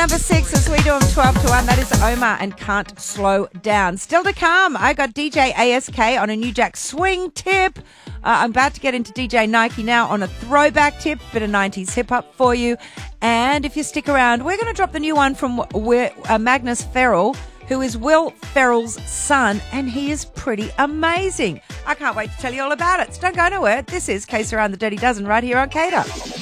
number 6 as we do them 12 to 1. That is Omar and Can't Slow Down. Still to come, I got DJ ASK on a New Jack Swing tip. I'm about to get into DJ Nike now on a throwback tip, bit of 90s hip-hop for you. And if you stick around, we're going to drop the new one from Magnus Ferrell, who is Will Ferrell's son, and he is pretty amazing. I can't wait to tell you all about it. So don't go nowhere. This is Case Around the Dirty Dozen right here on Cater.